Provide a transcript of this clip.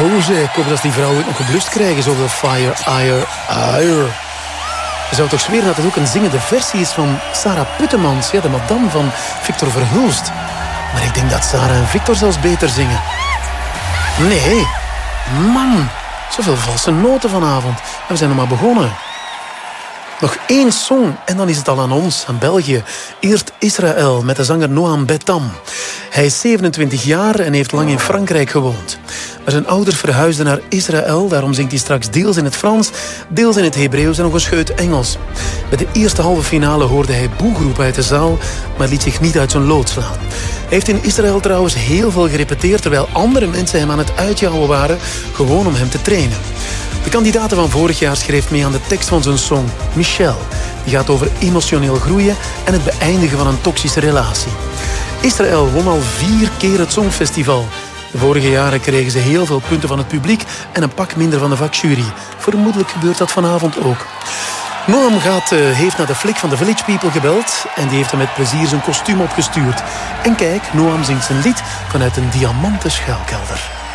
zeg. Ik hoop dat die vrouw het nog geblust krijgen. Zoveel fire, ire. Je zou toch zweren dat het ook een zingende versie is van Sarah Puttemans. Ja, de madame van Victor Verhulst. Maar ik denk dat Sarah en Victor zelfs beter zingen. Nee, man. Zoveel valse noten vanavond. En we zijn nog maar begonnen. Nog 1 song en dan is het al aan ons, aan België. Eerst Israël met de zanger Noam Betam. Hij is 27 jaar en heeft lang in Frankrijk gewoond. Maar zijn ouders verhuisden naar Israël, daarom zingt hij straks deels in het Frans, deels in het Hebreeuws en nog een scheut Engels. Bij de eerste halve finale hoorde hij boegeroep uit de zaal, maar liet zich niet uit zijn lood slaan. Hij heeft in Israël trouwens heel veel gerepeteerd, terwijl andere mensen hem aan het uitjouwen waren, gewoon om hem te trainen. De kandidaat van vorig jaar schreef mee aan de tekst van zijn song, Michel. Die gaat over emotioneel groeien en het beëindigen van een toxische relatie. Israël won al 4 keer het Songfestival. De vorige jaren kregen ze heel veel punten van het publiek en een pak minder van de vakjury. Vermoedelijk gebeurt dat vanavond ook. Noam heeft naar de flik van de Village People gebeld en die heeft hem met plezier zijn kostuum opgestuurd. En kijk, Noam zingt zijn lied vanuit een diamanten schuilkelder.